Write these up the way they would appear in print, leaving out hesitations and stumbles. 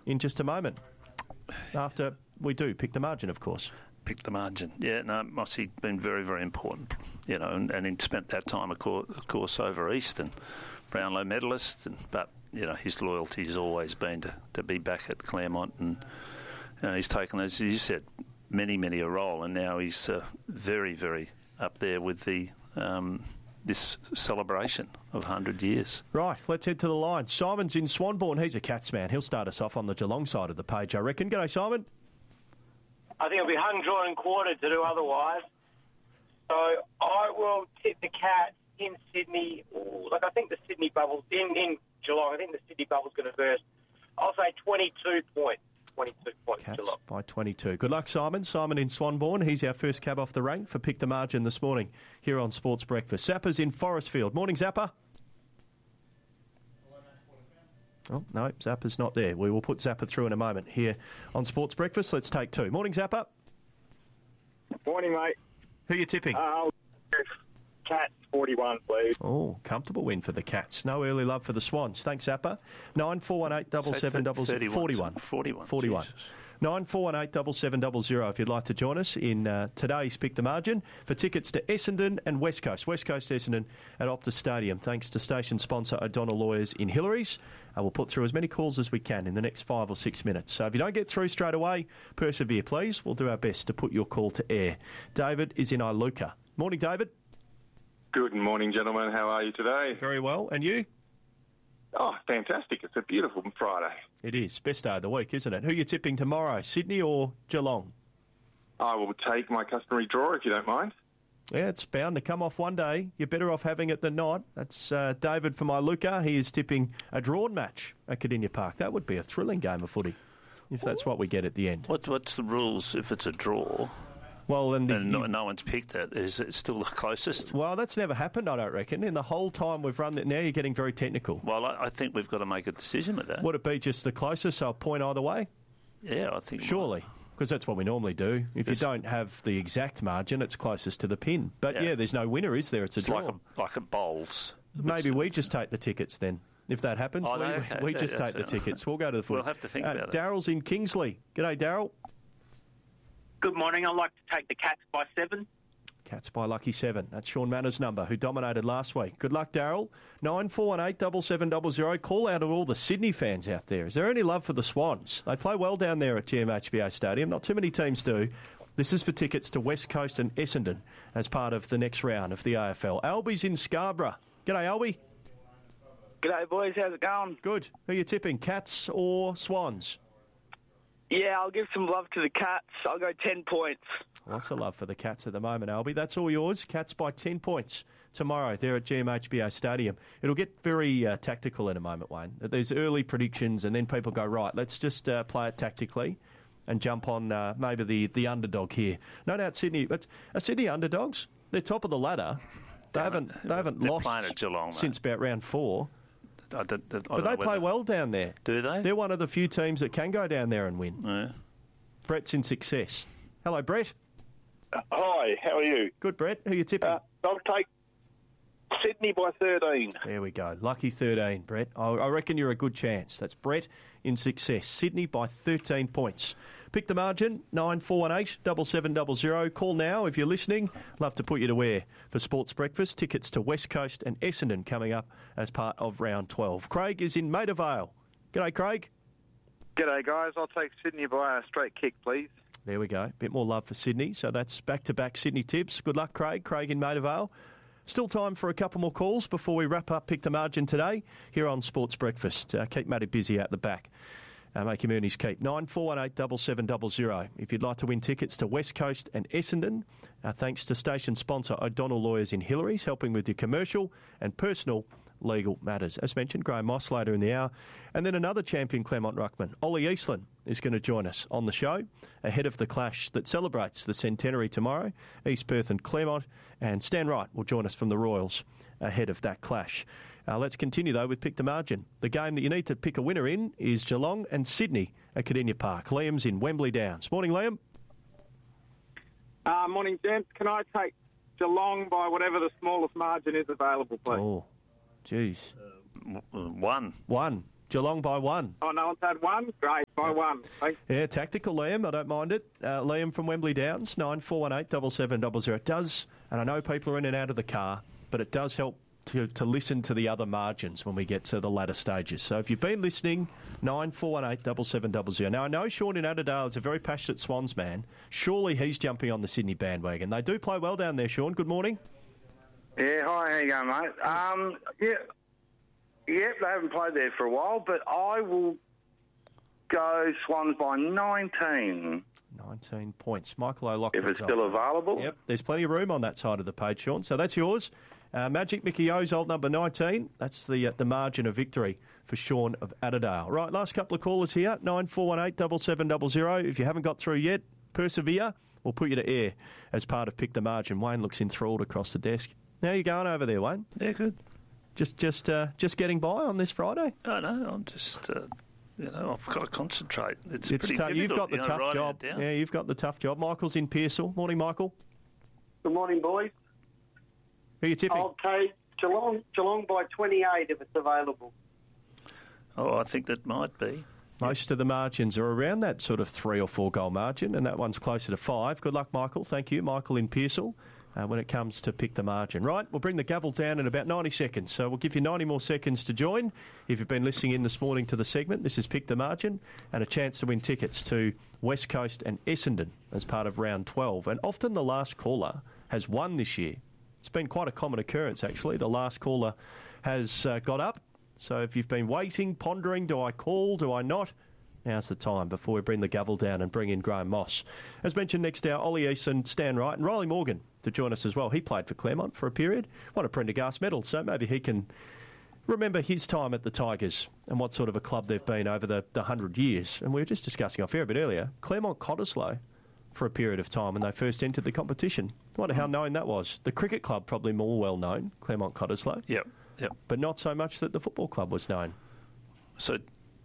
in just a moment. After we do pick the margin, of course. Pick the margin. Yeah, no, Mossy been very, very important, and he spent that time, of course, over East and Brownlow medalist, but, his loyalty has always been to be back at Claremont, and he's taken, as you said, many a role, and now he's very, very up there with the this celebration of 100 years. Right, let's head to the line. Simon's in Swanbourne. He's a Cats man. He'll start us off on the Geelong side of the page, I reckon. G'day, Simon. I think it'll be hung, drawn and quartered to do otherwise. So I will tip the Cats in Sydney. I think the Sydney bubble's in Geelong. I think the Sydney bubble's going to burst. I'll say 22 points. 22 points. Cats Geelong. by 22. Good luck, Simon. Simon in Swanbourne. He's our first cab off the rank for Pick the Margin this morning here on Sports Breakfast. Zappa's in Forestfield. Morning, Zappa. Oh, no, Zappa's not there. We will put Zappa through in a moment here on Sports Breakfast. Let's take two. Morning, Zappa. Morning, mate. Who are you tipping? Cats 41, please. Oh, comfortable win for the Cats. No early love for the Swans. Thanks, Zappa. 9418 41. 9418 7700 if you'd like to join us in today's Pick the Margin for tickets to Essendon and West Coast Essendon at Optus Stadium. Thanks to station sponsor O'Donnell Lawyers in Hillary's. We'll put through as many calls as we can in the next 5 or 6 minutes. So if you don't get through straight away, persevere, please. We'll do our best to put your call to air. David is in Iluka. Morning, David. Good morning, gentlemen. How are you today? Very well. And you? Oh, fantastic. It's a beautiful Friday. It is. Best day of the week, isn't it? Who are you tipping tomorrow, Sydney or Geelong? I will take my customary draw if you don't mind. Yeah, it's bound to come off one day. You're better off having it than not. That's David from Iluka. He is tipping a drawn match at Cardinia Park. That would be a thrilling game of footy, if that's what we get at the end. What's the rules if it's a draw? Well, and no one's picked it. Is it still the closest? Well, that's never happened, I don't reckon. In the whole time we've run it, now you're getting very technical. Well, I think we've got to make a decision with that. Would it be just the closest, so a point either way? Yeah, I think. Surely, because that's what we normally do. If you don't have the exact margin, it's closest to the pin. But yeah, there's no winner, is there? It's a draw. Like a bowls. Maybe we just take the tickets then. If that happens, we just take the tickets. We'll go to the footy. We'll have to think about it. Daryl's in Kingsley. G'day, Daryl. Good morning. I'd like to take the Cats by 7. Cats by lucky 7. That's Sean Manners' number, who dominated last week. Good luck, Daryl. 9418 7700. Call out to all the Sydney fans out there. Is there any love for the Swans? They play well down there at GMHBA Stadium. Not too many teams do. This is for tickets to West Coast and Essendon as part of the next round of the AFL. Albie's in Scarborough. G'day, Albie. G'day, boys. How's it going? Good. Who are you tipping, Cats or Swans? Yeah, I'll give some love to the Cats. I'll go 10 points. Lots of love for the Cats at the moment, Albie. That's all yours. Cats by 10 points tomorrow there at GMHBA Stadium. It'll get very tactical in a moment, Wayne. There's early predictions and then people go, right, let's just play it tactically and jump on maybe the underdog here. No doubt Sydney, but Sydney underdogs, they're top of the ladder. They haven't lost at Geelong, since about round 4. But they play well down there. Do they? They're one of the few teams that can go down there and win. Yeah. Brett's in Success. Hello, Brett. Hi, how are you? Good, Brett. Who are you tipping? I'll take Sydney by 13. There we go. Lucky 13, Brett. I reckon you're a good chance. That's Brett in Success. Sydney by 13 points. Pick the margin, 9418 7700. Call now if you're listening. Love to put you to air for Sports Breakfast. Tickets to West Coast and Essendon coming up as part of round 12. Craig is in Maida Vale. G'day, Craig. G'day, guys. I'll take Sydney by a straight kick, please. There we go. Bit more love for Sydney. So that's back-to-back Sydney tips. Good luck, Craig. Craig in Maida Vale. Still time for a couple more calls before we wrap up Pick the Margin today here on Sports Breakfast. Keep Matty busy out the back. Make him earn his keep. 9418 7700. If you'd like to win tickets to West Coast and Essendon, thanks to station sponsor O'Donnell Lawyers in Hillary's, helping with your commercial and personal legal matters. As mentioned, Graham Moss later in the hour. And then another champion Claremont ruckman, Ollie Eastland, is going to join us on the show ahead of the clash that celebrates the centenary tomorrow. East Perth and Claremont. And Stan Wright will join us from the Royals ahead of that clash. Let's continue, though, with Pick the Margin. The game that you need to pick a winner in is Geelong and Sydney at Cardinia Park. Liam's in Wembley Downs. Morning, Liam. Morning, gents. Can I take Geelong by whatever the smallest margin is available, please? Oh, geez. 1. Geelong by 1. Oh, no one's had one? Great, by 1. Thanks. Yeah, tactical, Liam. I don't mind it. Liam from Wembley Downs, 9418 7700. It does, and I know people are in and out of the car, but it does help to listen to the other margins when we get to the latter stages. So if you've been listening, 9418 7700. Now, I know Sean in Adelaide is a very passionate Swans man. Surely he's jumping on the Sydney bandwagon. They do play well down there, Sean. Good morning. Yeah, hi, how you going, mate? Yep, they haven't played there for a while, but I will go Swans by 19. 19 points. Michael O'Loughlin. If it's still available. Yep, there's plenty of room on that side of the page, Sean. So that's yours. Magic Mickey O's old number 19. That's the margin of victory for Sean of Adelaide. Right, last couple of callers here, 9418 7700. If you haven't got through yet, persevere. We'll put you to air as part of Pick the Margin. Wayne looks enthralled across the desk. How are you going over there, Wayne? Yeah, good. Just getting by on this Friday? Oh, no, I'm just, I've got to concentrate. It's pretty difficult. You've got the tough job. Yeah, you've got the tough job. Michael's in Pearsall. Morning, Michael. Good morning, boys. Who are you tipping? I'll take Geelong by 28 if it's available. Oh, I think that might be. Most of the margins are around that sort of 3 or 4 goal margin, and that one's closer to 5. Good luck, Michael. Thank you. Michael in Pearsall. When it comes to Pick the Margin. Right, we'll bring the gavel down in about 90 seconds. So we'll give you 90 more seconds to join. If you've been listening in this morning to the segment, this is Pick the Margin and a chance to win tickets to West Coast and Essendon as part of round 12. And often the last caller has won this year. It's been quite a common occurrence, actually. The last caller has got up. So if you've been waiting, pondering, do I call, do I not? Now's the time before we bring the gavel down and bring in Graham Moss. As mentioned, next hour, Ollie Eason, Stan Wright and Riley Morgan to join us as well. He played for Claremont for a period, won a Prendergast medal, so maybe he can remember his time at the Tigers and what sort of a club they've been over the 100 years. And we were just discussing off air a bit earlier, Claremont Cottesloe for a period of time when they first entered the competition. I wonder how known that was. The cricket club probably more well known, Claremont Cottesloe. Yep. But not so much that the football club was known. So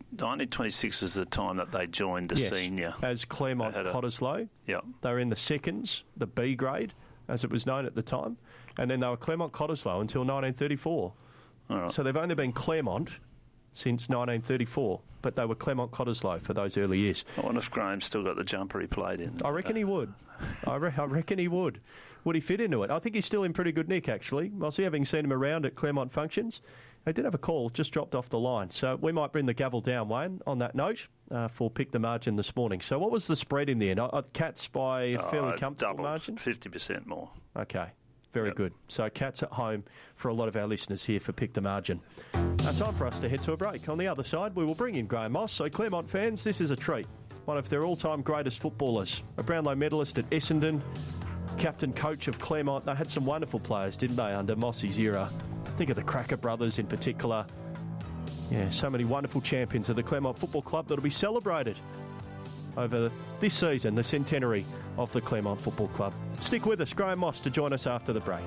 1926 is the time that they joined the senior. As Claremont Cottesloe. Yep. They were in the seconds, the B grade, as it was known at the time. And then they were Claremont Cottesloe until 1934. All right. So they've only been Claremont since 1934, but they were Claremont Cottesloe for those early years. I wonder if Graham's still got the jumper he played in. I reckon he would. I reckon he would. Would he fit into it? I think he's still in pretty good nick, actually. Mostly having seen him around at Claremont functions. They did have a call, just dropped off the line. So we might bring the gavel down, Wayne, on that note for Pick the Margin this morning. So what was the spread in the end? Cats by a fairly comfortable margin? 50% more. Okay, very good. So Cats at home for a lot of our listeners here for Pick the Margin. Time for us to head to a break. On the other side, we will bring in Graham Moss. So Claremont fans, this is a treat. One of their all-time greatest footballers, a Brownlow medalist at Essendon, captain coach of Claremont. They had some wonderful players, didn't they, under Mossy's era? Think of the Cracker brothers in particular. Yeah, so many wonderful champions of the Claremont Football Club that will be celebrated over this season, the centenary of the Claremont Football Club. Stick with us, Graham Moss, to join us after the break.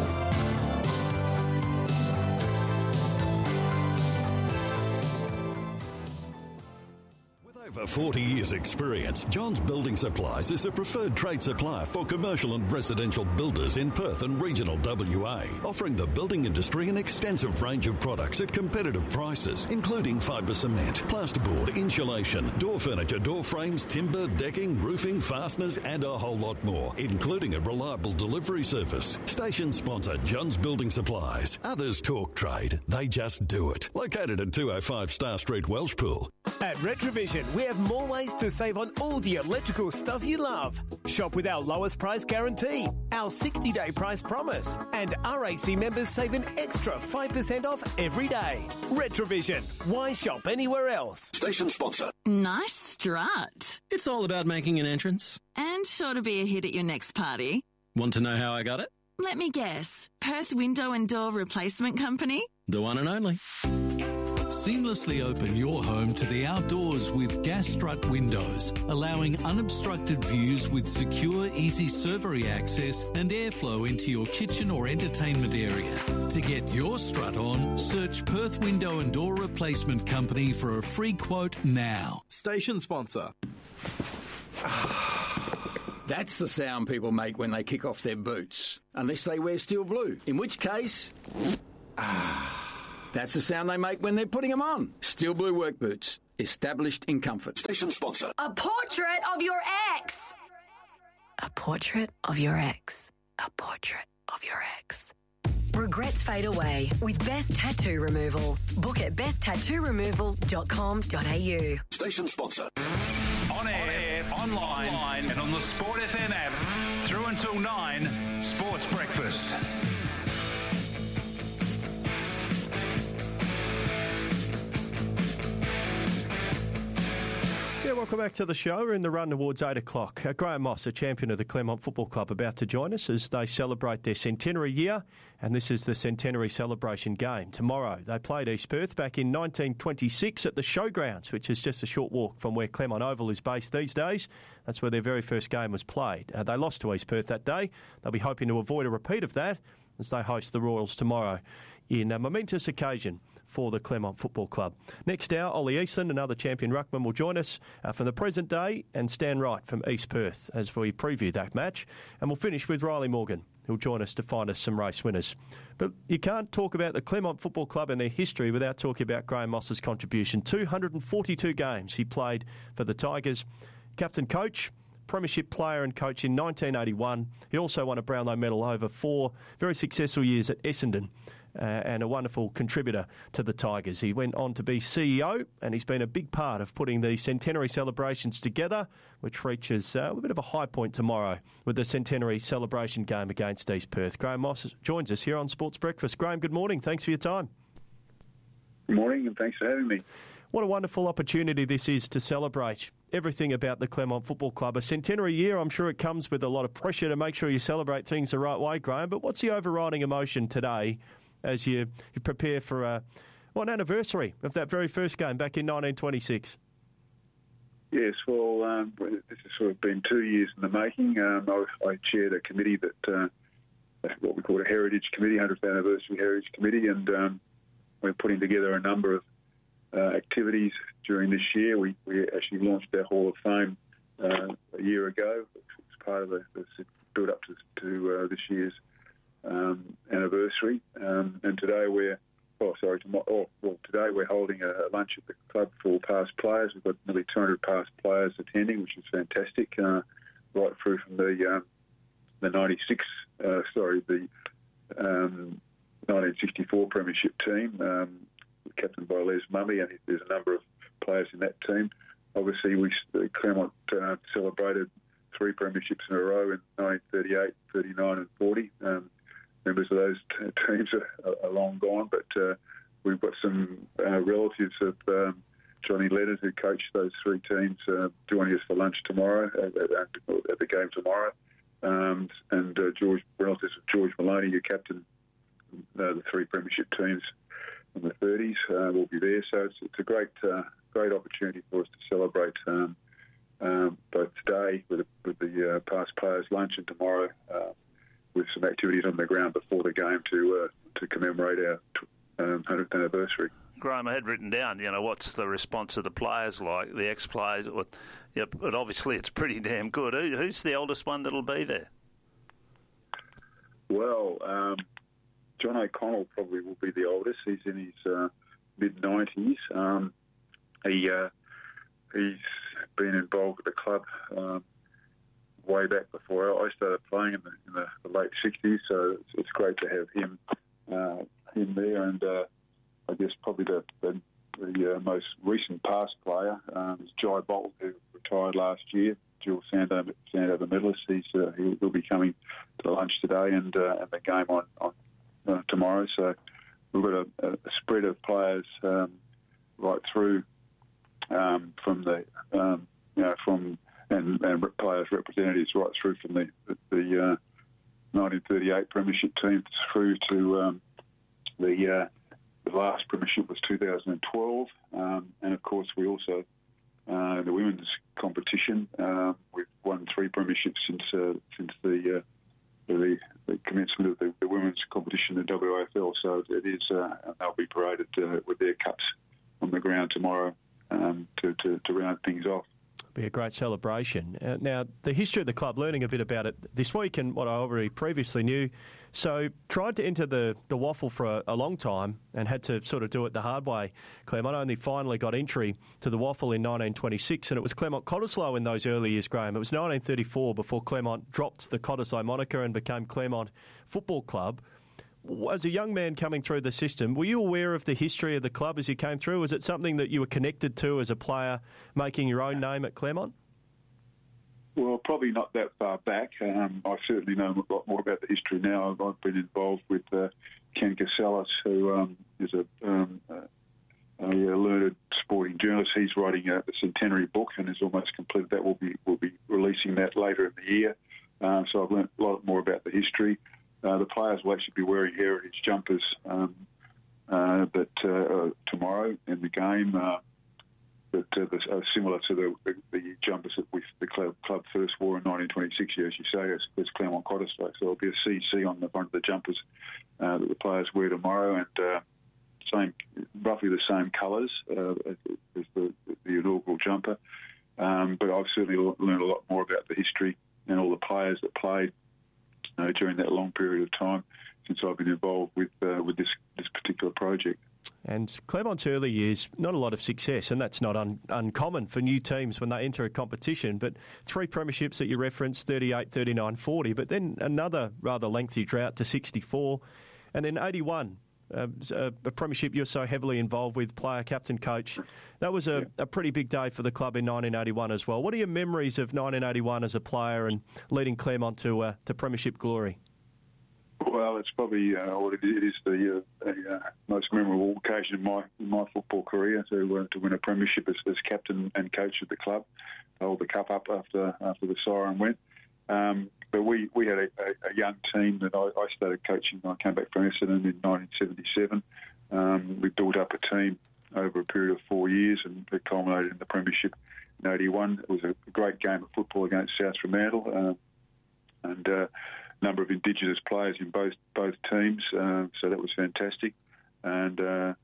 Over 40 years' experience, Johns Building Supplies is a preferred trade supplier for commercial and residential builders in Perth and regional WA, offering the building industry an extensive range of products at competitive prices, including fibre cement, plasterboard, insulation, door furniture, door frames, timber, decking, roofing, fasteners, and a whole lot more, including a reliable delivery service. Station sponsor Johns Building Supplies. Others talk trade, they just do it. Located at 205 Star Street, Welshpool. At Retrovision, we have more ways to save on all the electrical stuff you love. Shop with our lowest price guarantee, our 60-day price promise, and RAC members save an extra 5% off every day. Retrovision. Why shop anywhere else? Station sponsor. Nice strut. It's all about making an entrance. And sure to be a hit at your next party. Want to know how I got it? Let me guess. Perth Window and Door Replacement Company? The one and only. Seamlessly open your home to the outdoors with gas strut windows, allowing unobstructed views with secure, easy servery access and airflow into your kitchen or entertainment area. To get your strut on, search Perth Window and Door Replacement Company for a free quote now. Station sponsor. That's the sound people make when they kick off their boots, unless they wear steel blue, in which case... That's the sound they make when they're putting them on. Steel Blue work boots, established in comfort. Station sponsor. A portrait of your ex. A portrait of your ex. A portrait of your ex. Regrets fade away with Best Tattoo Removal. Book at besttattooremoval.com.au. Station sponsor. On air, online, and on the Sport FM app. Through until 9, Sports Breakfast. Yeah, welcome back to the show. We're in the run towards 8 o'clock. Graham Moss, a champion of the Claremont Football Club, about to join us as they celebrate their centenary year, and this is the centenary celebration game. Tomorrow, they played East Perth back in 1926 at the Showgrounds, which is just a short walk from where Claremont Oval is based these days. That's where their very first game was played. They lost to East Perth that day. They'll be hoping to avoid a repeat of that as they host the Royals tomorrow in a momentous occasion for the Claremont Football Club. Next hour, Ollie Eastland, another champion ruckman, will join us from the present day, and Stan Wright from East Perth as we preview that match. And we'll finish with Riley Morgan, who'll join us to find us some race winners. But you can't talk about the Claremont Football Club and their history without talking about Graham Moss's contribution. 242 games he played for the Tigers. Captain coach, premiership player and coach in 1981. He also won a Brownlow medal over 4 very successful years at Essendon. And a wonderful contributor to the Tigers. He went on to be CEO, and he's been a big part of putting the centenary celebrations together, which reaches a bit of a high point tomorrow with the centenary celebration game against East Perth. Graham Moss joins us here on Sports Breakfast. Graham, good morning. Thanks for your time. Good morning, and thanks for having me. What a wonderful opportunity this is to celebrate everything about the Claremont Football Club. A centenary year, I'm sure it comes with a lot of pressure to make sure you celebrate things the right way, Graham. But what's the overriding emotion today as you prepare for an anniversary of that very first game back in 1926? Yes, well, this has sort of been 2 years in the making. I chaired a committee that, what we call a Heritage Committee, 100th Anniversary Heritage Committee, and we're putting together a number of activities during this year. We actually launched our Hall of Fame a year ago. It's part of the build up to this year's anniversary, and today today we're holding a lunch at the club for past players. We've got nearly 200 past players attending, which is fantastic. Right through from the 1964 premiership team, captained by Les Mummy, and there's a number of players in that team. Obviously, Claremont celebrated 3 premierships in a row in 1938, 39 and 40. Members of those teams are long gone, but we've got some relatives of Johnny Leonard, who coached those 3 teams, joining us for lunch tomorrow at the game tomorrow, and relatives of George Maloney, who captained the 3 premiership teams in the 30s, will be there. So it's a great opportunity for us to celebrate both today with the past players' lunch, and tomorrow with some activities on the ground before the game to commemorate our 100th anniversary. Graham, I had written down, what's the response of the players like, the ex-players? But obviously it's pretty damn good. Who's the oldest one that'll be there? Well, John O'Connell probably will be the oldest. He's in his mid-90s. He's been involved with the club way back before I started playing in the late 60s, so it's great to have him there. And I guess probably the most recent past player is Jai Bolt, who retired last year, dual Sandover medalist. He'll be coming to the lunch today and the game on tomorrow. So we've got a spread of players right through from the and players representatives right through from the 1938 premiership team through to the last premiership was 2012, and of course we also the women's competition. We've won 3 premierships since the commencement of the women's competition in WAFL. So it is they'll be paraded with their cups on the ground tomorrow to round things off. Be a great celebration. Now, the history of the club, learning a bit about it this week and what I already previously knew. So, tried to enter the waffle for a long time and had to sort of do it the hard way. Claremont only finally got entry to the waffle in 1926, and it was Claremont Cottesloe in those early years, Graham. It was 1934 before Claremont dropped the Cottesloe moniker and became Claremont Football Club. As a young man coming through the system, were you aware of the history of the club as you came through? Was it something that you were connected to as a player, making your own name at Claremont? Well, probably not that far back. I certainly know a lot more about the history now. I've been involved with Ken Casellas, who is a learned sporting journalist. He's writing a centenary book and is almost completed that. We'll be releasing that later in the year. So I've learned a lot more about the history. The players will actually be wearing heritage jumpers tomorrow in the game that are similar to the jumpers that the club first wore in 1926, as you say, as Claremont Cottesloe. So there'll be a CC on the front of the jumpers that the players wear tomorrow, and roughly the same colours as the inaugural jumper. But I've certainly learned a lot more about the history and all the players that played during that long period of time since I've been involved with this particular project. And Claremont's early years, not a lot of success, and that's not uncommon for new teams when they enter a competition, but 3 premierships that you referenced, 38, 39, 40, but then another rather lengthy drought to 64, and then 81, a premiership you're so heavily involved with, player, captain, coach. That was a pretty big day for the club in 1981 as well. What are your memories of 1981 as a player and leading Claremont to premiership glory? Well, it's probably it is the most memorable occasion in my football career to win a premiership as captain and coach of the club, to hold the cup up after the siren went. But we had a young team that I started coaching when I came back from Essendon in 1977. We built up a team over a period of 4 years, and it culminated in the premiership in 81. It was a great game of football against South Fremantle, and number of Indigenous players in both teams, so that was fantastic. And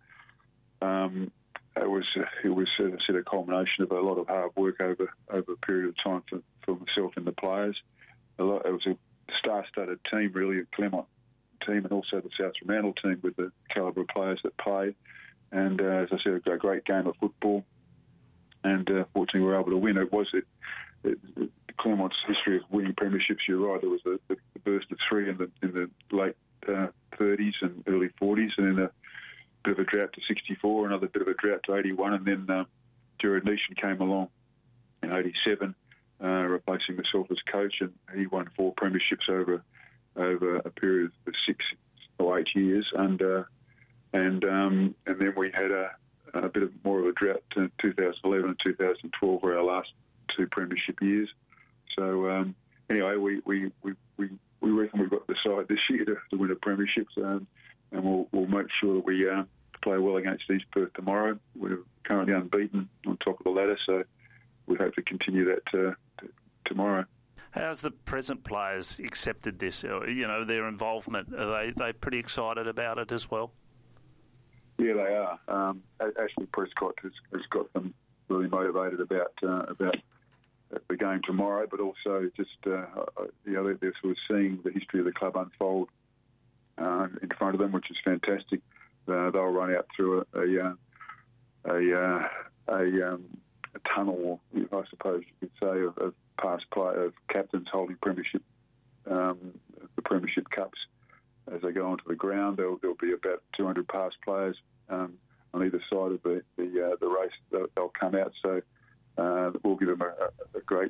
it was a culmination of a lot of hard work over a period of time for myself and the players. It was a star-studded team, really, a Claremont team, and also the South Fremantle team with the calibre of players that played. And as I said, a great game of football. And fortunately, we were able to win. Claremont's history of winning premierships, you're right, there was the burst of 3 in the late 30s and early 40s, and then a bit of a drought to 64, another bit of a drought to 81, and then Gerard Neesham came along in 87, replacing myself as coach, and he won 4 premierships over a period of 6 or 8 years, and then we had a bit more of a drought in 2011 and 2012 were our last 2 premiership years. So anyway, we reckon we've got the side this year to win a premiership, and we'll make sure that we play well against East Perth tomorrow. We're currently unbeaten on top of the ladder, so we hope to continue that tomorrow. How's the present players accepted this? Their involvement. Are they pretty excited about it as well? Yeah, they are. Ashley Prescott has got them really motivated about the game tomorrow, but also just they're sort of seeing the history of the club unfold in front of them, which is fantastic. They'll run out through a tunnel, I suppose you could say, of past players, captains holding the premiership cups. As they go onto the ground, there'll be about 200 past players on either side of the race. They'll come out, so we'll give them a great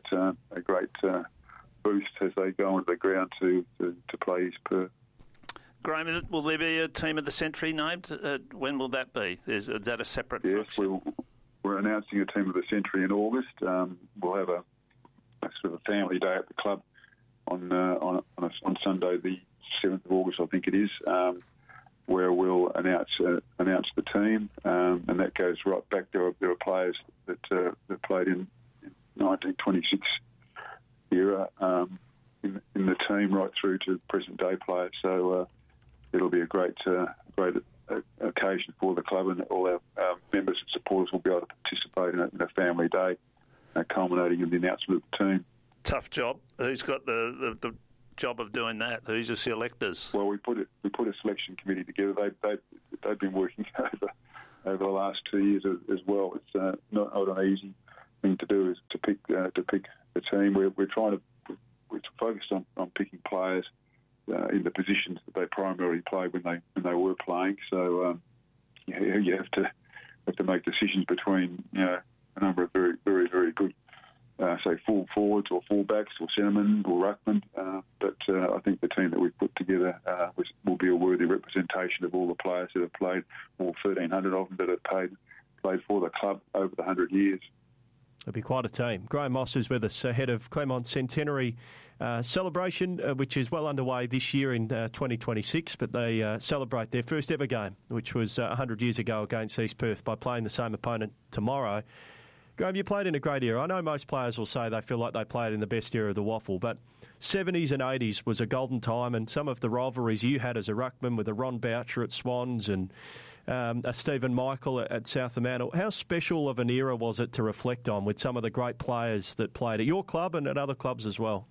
boost as they go onto the ground to play East Perth. Graham, will there be a team of the century named? When will that be? Is that a separate function? Yes, we're announcing a team of the century in August. We'll have a sort of a family day at the club on Sunday, the 7th of August, I think it is, where we'll announce the team, and that goes right back. There are players that played in 1926 era in the team right through to present day players. So it'll be a great occasion for the club, and all our members and supporters will be able to participate in a family day culminating in the announcement of the team. Tough job. Who's got the job of doing that? Who's the selectors? Well, we put a selection committee together. They've been working over the last 2 years as well. It's not an easy thing to do, is to pick the team. We're focused on picking players in the positions that they primarily played when they were playing. So you have to make decisions between a number of very, very, very good, say, full forwards or fullbacks or centremen or ruckmen. But I think the team that we've put together will be a worthy representation of all the players that have played, all 1,300 of them that have played for the club over the 100 years. It'll be quite a team. Graham Moss is with us ahead of Claremont Centenary celebration, which is well underway this year in 2026, but they celebrate their first ever game, which was 100 years ago against East Perth, by playing the same opponent tomorrow. Graham, you played in a great era. I know most players will say they feel like they played in the best era of the waffle, but 70s and 80s was a golden time, and some of the rivalries you had as a ruckman with a Ron Boucher at Swans and a Stephen Michael at South Fremantle. How special of an era was it to reflect on with some of the great players that played at your club and at other clubs as well?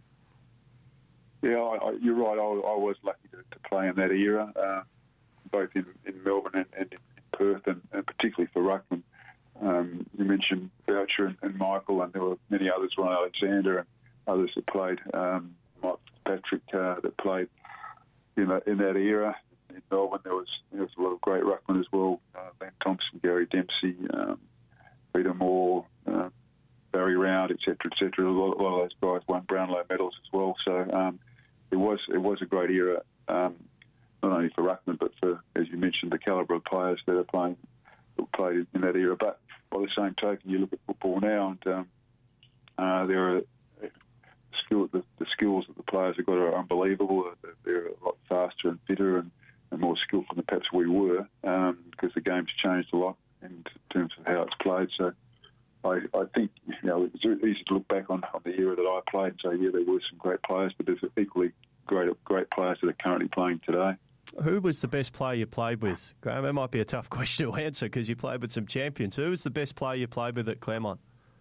Yeah, you're right. I was lucky to play in that era, both in Melbourne and in Perth, and particularly for ruckman. You mentioned Boucher and Michael, and there were many others, Ron Alexander and others that played. Mike Patrick that played in that era. In Melbourne, there was a lot of great ruckmen as well. Ben Thompson, Gary Dempsey, Peter Moore, Barry Round, etc., etc. A lot of those guys won Brownlow medals as well. So it was a great era, not only for ruckmen, but for, as you mentioned, the calibre of players that played in that era. But by the same token, you look at football now, and there are the skills that the players have got are unbelievable. They're a lot faster and fitter and more skillful than perhaps we were, because the game's changed a lot in terms of how it's played. So I think it's easy to look back on the era that I played and say, yeah, there were some great players, but there's equally great players that are currently playing today. Who was the best player you played with? Graham, it might be a tough question to answer because you played with some champions. Who was the best player you played with at Claremont?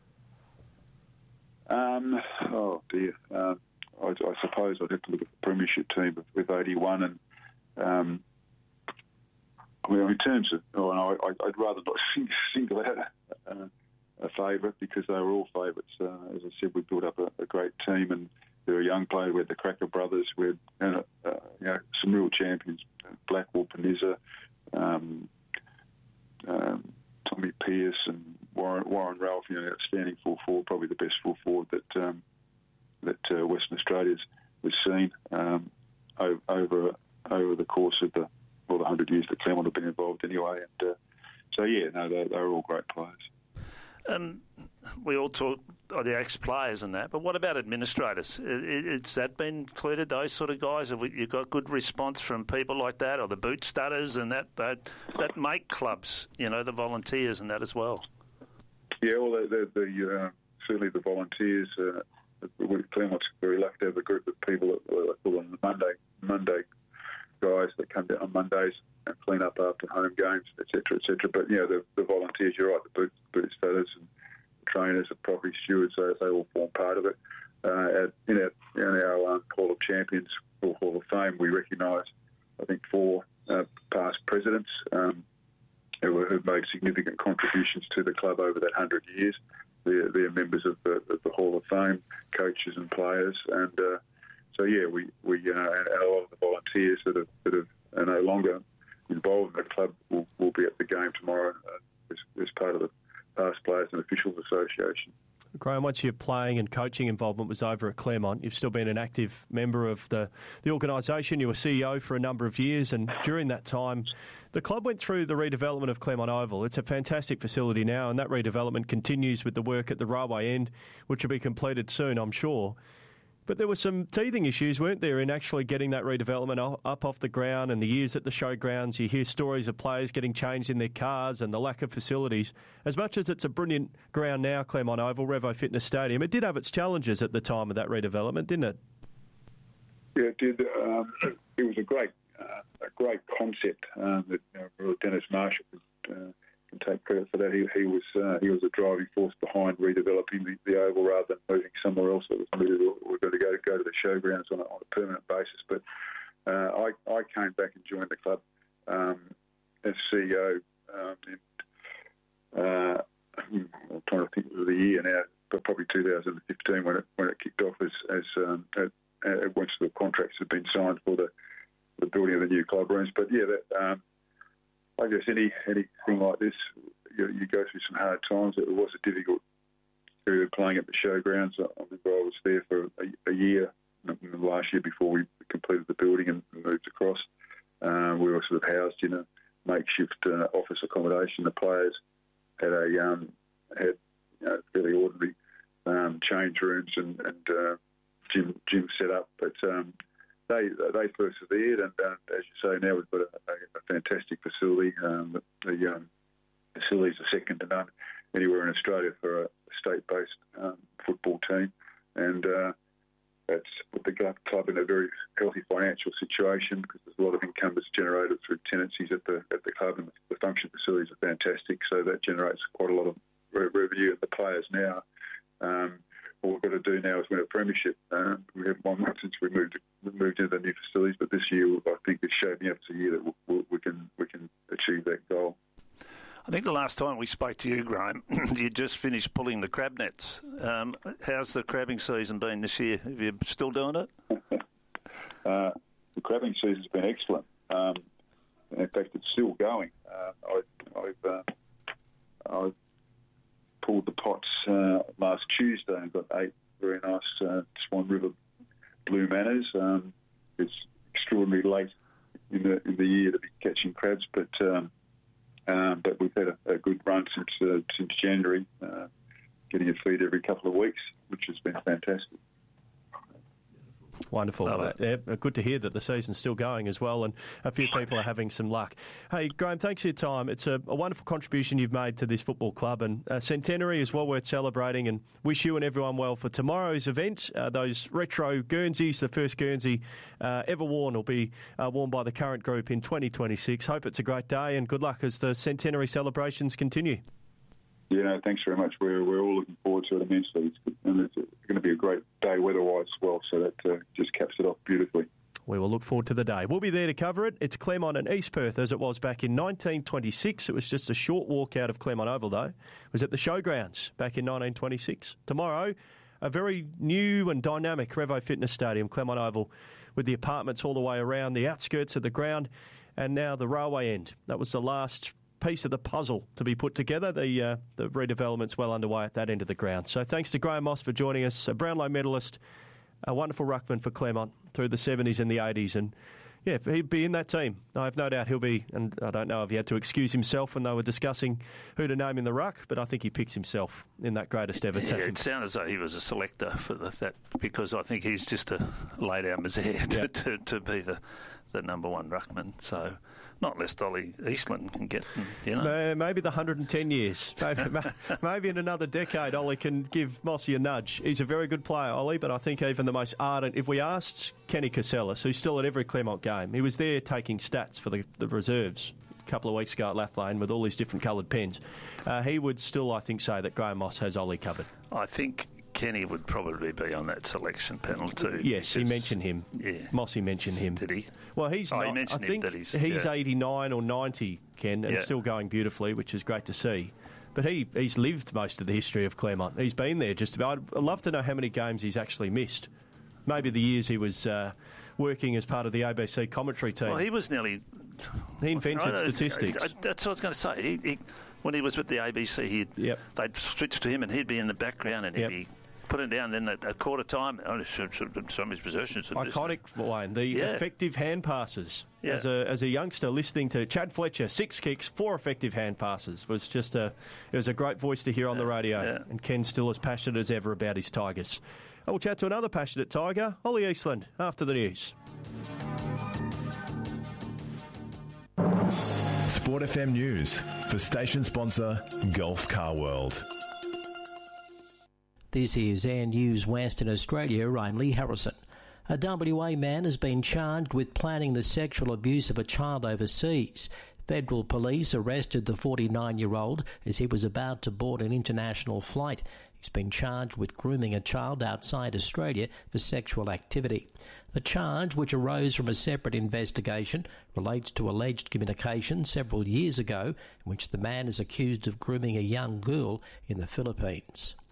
Oh dear. I suppose I'd have to look at the premiership team with 81, and in terms of, I'd rather not single out a favourite, because they were all favourites. As I said, we built up a great team, and there were young players. We had the Cracker brothers. We had some real champions: Blackwell, Panizza, Tommy Pearce, and Warren Ralph. Outstanding full forward, probably the best full forward that Western Australia's was seen over the course of the 100 years that Claremont have been involved anyway. And they're all great players. We all talk of the ex-players and that, but what about administrators? Has that been included, those sort of guys? Have you got good response from people like that, or the boot studders and that make clubs, the volunteers and that as well? Yeah, well, certainly the volunteers. Claremont's very lucky to have a group of people that call them the Monday guys that come down on Mondays and clean up after home games, etc., etc. But the volunteers, you're right, the boot studders and trainers and property stewards, they all form part of it. In our Hall of Champions or Hall of Fame, we recognise, I think, 4 past presidents who have made significant contributions to the club over that 100 years. They're members of the Hall of Fame, coaches and players, and we and a lot of the volunteers that are no longer involved in the club will be at the game tomorrow as part of the Past Players and Officials Association. Graham, once your playing and coaching involvement was over at Claremont, you've still been an active member of the organisation. You were CEO for a number of years, and during that time, the club went through the redevelopment of Claremont Oval. It's a fantastic facility now, and that redevelopment continues with the work at the railway end, which will be completed soon, I'm sure. But there were some teething issues, weren't there, in actually getting that redevelopment up off the ground, and the years at the showgrounds. You hear stories of players getting changed in their cars and the lack of facilities. As much as it's a brilliant ground now, Claremont Oval, Revo Fitness Stadium, it did have its challenges at the time of that redevelopment, didn't it? Yeah, it did. It was a great concept that Dennis Marshall was can take credit for that. He was a driving force behind redeveloping the oval rather than moving somewhere else. It was we're going to go to the showgrounds on a permanent basis. But I came back and joined the club as CEO. I'm trying to think of the year now, but probably 2015 when it kicked off as once the contracts had been signed for the building of the new club rooms. But yeah, I guess anything like this, you go through some hard times. It was a difficult period playing at the showgrounds. I remember I was there for a year, last year before we completed the building and moved across. We were sort of housed in a makeshift office accommodation. The players had fairly ordinary change rooms and gym set up, but they persevered, and as you say, now we've got a fantastic facility. The facilities are second to none anywhere in Australia for a state-based football team, and that's put the club in a very healthy financial situation because there's a lot of income that's generated through tenancies at the club, and the function facilities are fantastic, so that generates quite a lot of revenue. And the players now, all we've got to do now is win a premiership. We haven't won one since we moved into the new facilities, but this year I think it's shaping up as a year that we can achieve that goal. I think the last time we spoke to you, Graham, you just finished pulling the crab nets. How's the crabbing season been this year? Are you still doing it? The crabbing season's been excellent. In fact, it's still going. I pulled the pots last Tuesday and got 8 very nice Swan River blue manners. It's extraordinarily late in the year to be catching crabs, but we've had a good run since January, getting a feed every couple of weeks, which has been fantastic. Wonderful. Good to hear that the season's still going as well, and a few people are having some luck. Hey, Graham, thanks for your time. It's a wonderful contribution you've made to this football club, and a centenary is well worth celebrating, and wish you and everyone well for tomorrow's event. Those retro Guernseys, the first Guernsey ever worn, will be worn by the current group in 2026. Hope it's a great day, and good luck as the centenary celebrations continue. Yeah, no, thanks very much. We're all looking forward to it immensely. It's going to be a great day weather-wise as well, so that just caps it off beautifully. We will look forward to the day. We'll be there to cover it. It's Claremont and East Perth as it was back in 1926. It was just a short walk out of Claremont Oval, though. It was at the Showgrounds back in 1926. Tomorrow, a very new and dynamic Revo Fitness Stadium, Claremont Oval, with the apartments all the way around, the outskirts of the ground, and now the railway end. That was the last piece of the puzzle to be put together. The redevelopment's well underway at that end of the ground. So thanks to Graham Moss for joining us, a Brownlow medalist, a wonderful ruckman for Claremont through the 70s and the 80s. And yeah, he'd be in that team. I have no doubt he'll be, and I don't know if he had to excuse himself when they were discussing who to name in the ruck, but I think he picks himself in that greatest ever team. Yeah, it sounded as though he was a selector for that, because I think he's just a lay-down misère to be the number one ruckman. So not lest Ollie Eastland can get, Maybe the 110 years. Maybe in another decade, Ollie can give Mossy a nudge. He's a very good player, Ollie, but I think even the most ardent, if we asked Kenny Casellas, who's still at every Claremont game, he was there taking stats for the reserves a couple of weeks ago at Lathlane with all these different coloured pens. He would still, I think, say that Graham Moss has Ollie covered. I think Kenny would probably be on that selection panel too. Yes, he mentioned him. Yeah. Mossy mentioned him. Did he? Well, he's not. He mentioned I think him that he's 89 or 90, Ken, and still going beautifully, which is great to see. But he's lived most of the history of Claremont. He's been there just about. I'd love to know how many games he's actually missed. Maybe the years he was working as part of the ABC commentary team. Well, he was nearly... He invented statistics. That's what I was going to say. He, when he was with the ABC, they'd switch to him and he'd be in the background and he'd be putting down. Then at quarter time, some of his possessions. Iconic, Wayne. The effective hand passes. Yeah. As a youngster, listening to Chad Fletcher, 6 kicks, 4 effective hand passes was just it was a great voice to hear on the radio. Yeah. And Ken's still as passionate as ever about his Tigers. We'll chat to another passionate Tiger, Ollie Eastland, after the news. Sport FM News for station sponsor Gulf Car World. This is Air News Western Australia. I'm Lee Harrison. A WA man has been charged with planning the sexual abuse of a child overseas. Federal police arrested the 49-year-old as he was about to board an international flight. He's been charged with grooming a child outside Australia for sexual activity. The charge, which arose from a separate investigation, relates to alleged communication several years ago in which the man is accused of grooming a young girl in the Philippines.